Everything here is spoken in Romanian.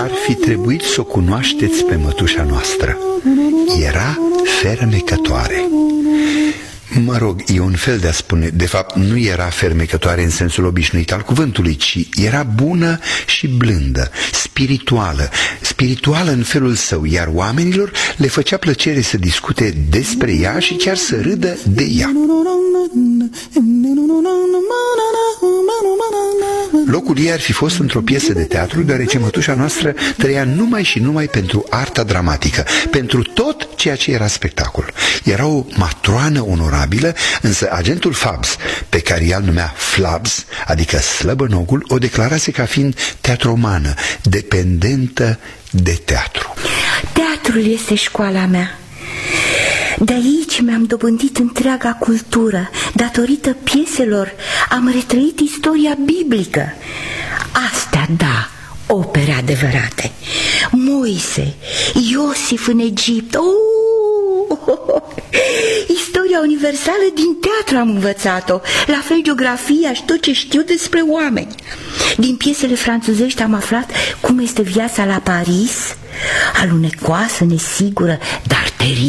ar fi trebuit să o cunoașteți pe mătușa noastră. Era fermecătoare. Mă rog, e un fel de a spune. De fapt, nu era fermecătoare în sensul obișnuit al cuvântului, ci era bună și blândă, spirituală. Spirituală în felul său, iar oamenilor le făcea plăcere să discute despre ea și chiar să râdă de ea. Locul ei ar fi fost într-o piesă de teatru, deoarece mătușa noastră trăia numai și numai pentru arta dramatică, pentru tot ceea ce era spectacol. Era o matroană onorabilă, însă agentul Fabs, pe care ea îl numea Flabs, adică slăbănogul, o declarase ca fiind teatromană, dependentă de teatru. Teatrul este școala mea. De aici mi-am dobândit întreaga cultură. Datorită pieselor am retrăit istoria biblică. Astea, da, opere adevărate. Moise, Iosif în Egipt. Istoria universală din teatru am învățat-o, la fel geografia și tot ce știu despre oameni. Din piesele franțuzești am aflat cum este viața la Paris, alunecoasă, nesigură, dar teribilă.